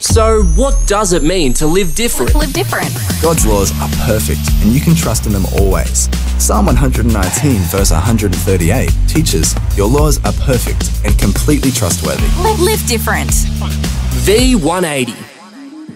So, what does it mean to live different? Live different. God's laws are perfect and you can trust in them always. Psalm 119 verse 138 teaches, "Your laws are perfect and completely trustworthy." Live different. V180.